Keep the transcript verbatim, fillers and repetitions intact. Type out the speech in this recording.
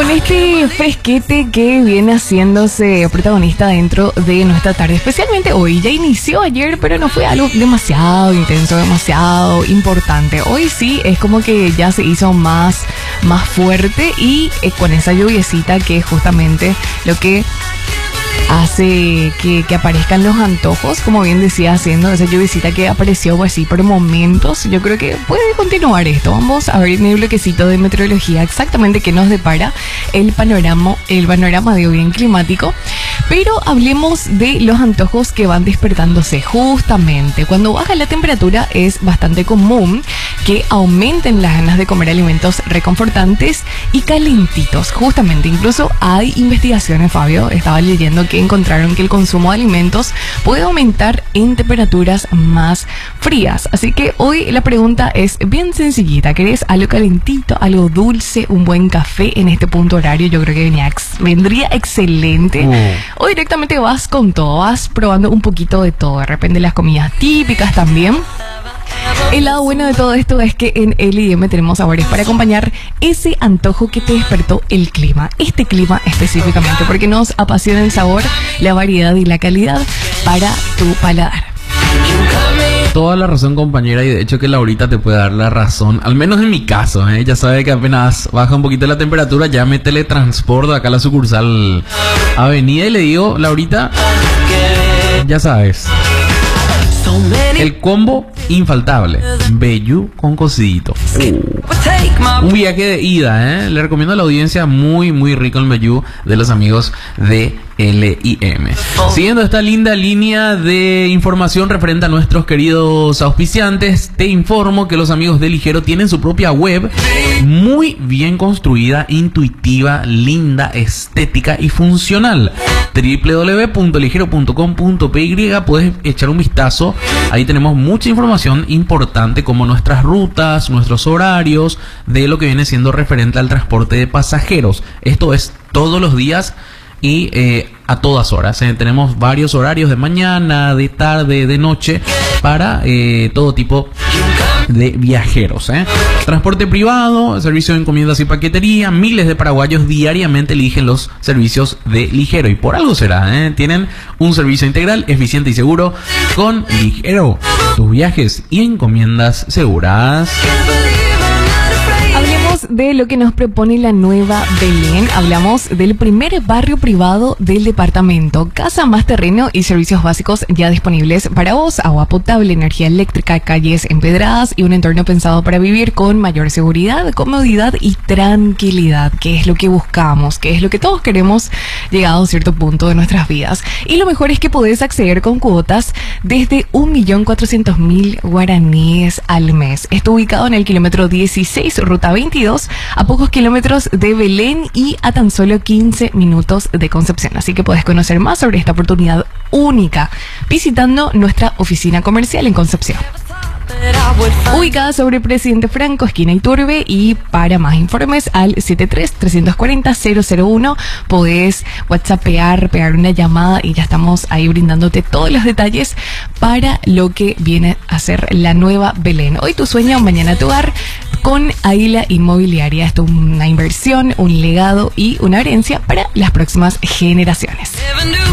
con este fresquete que viene haciéndose protagonista dentro de nuestra tarde, especialmente hoy. Ya inició ayer, pero no fue algo demasiado intenso, demasiado importante. Hoy sí es como que ya se hizo más, más fuerte y eh, con esa lluviecita que es justamente lo que hace que, que aparezcan los antojos, como bien decía, haciendo esa lluviecita que apareció pues sí por momentos. Yo creo que puede continuar esto. Vamos a ver en el bloquecito de meteorología exactamente qué nos depara el panorama, el panorama de hoy en climático. Pero hablemos de los antojos que van despertándose. Justamente cuando baja la temperatura es bastante común que aumenten las ganas de comer alimentos reconfortantes y calentitos. Justamente, incluso hay investigaciones, Fabio, estaba leyendo que encontraron que el consumo de alimentos puede aumentar en temperaturas más frías. Así que hoy la pregunta es bien sencillita. ¿Querés algo calentito, algo dulce, un buen café en este punto horario? Yo creo que venía, vendría excelente. Uh. O directamente vas con todo, vas probando un poquito de todo. De repente las comidas típicas también. El lado bueno de todo esto es que en L y M tenemos sabores para acompañar ese antojo que te despertó el clima. Este clima específicamente, porque nos apasiona el sabor, la variedad y la calidad para tu paladar. Toda la razón, compañera, y de hecho que Laurita te puede dar la razón, al menos en mi caso, ¿eh? Ya sabe que apenas baja un poquito la temperatura, ya me teletransporto acá a la sucursal Avenida y le digo, Laurita, ya sabes, el combo infaltable, Vellú con cocidito. Uh. Un viaje de ida, ¿eh? Le recomiendo a la audiencia, muy muy rico el Vellú de los amigos de L y M. Siguiendo esta linda línea de información referente a nuestros queridos auspiciantes, te informo que los amigos de Ligero tienen su propia web muy bien construida, intuitiva, linda, estética y funcional. doble u doble u doble u punto ligero punto com punto p y. Puedes echar un vistazo. Ahí tenemos mucha información importante como nuestras rutas, nuestros horarios, de lo que viene siendo referente al transporte de pasajeros. Esto es todos los días y eh, a todas horas. Eh, tenemos varios horarios de mañana, de tarde, de noche para eh, todo tipo de viajeros, ¿eh? Transporte privado, servicio de encomiendas y paquetería. Miles de paraguayos diariamente eligen los servicios de Ligero y por algo será, ¿eh? Tienen un servicio integral, eficiente y seguro con Ligero. Tus viajes y encomiendas seguras. De lo que nos propone la nueva Belén. Hablamos del primer barrio privado del departamento. Casa más terreno y servicios básicos ya disponibles para vos. Agua potable, energía eléctrica, calles empedradas y un entorno pensado para vivir con mayor seguridad, comodidad y tranquilidad, que es lo que buscamos, que es lo que todos queremos llegado a cierto punto de nuestras vidas. Y lo mejor es que podés acceder con cuotas desde un millón cuatrocientos mil guaraníes al mes. Está ubicado en el kilómetro dieciséis, ruta veintidós, a pocos kilómetros de Belén y a tan solo quince minutos de Concepción. Así que podés conocer más sobre esta oportunidad única visitando nuestra oficina comercial en Concepción, ubicada sobre Presidente Franco, esquina Iturbe. Y para más informes al siete tres, tres cuatro cero, cero cero uno podés whatsappear, pegar una llamada y ya estamos ahí brindándote todos los detalles para lo que viene a ser la nueva Belén. Hoy tu sueño, mañana tu hogar con Águila Inmobiliaria. Esto es una inversión, un legado y una herencia para las próximas generaciones.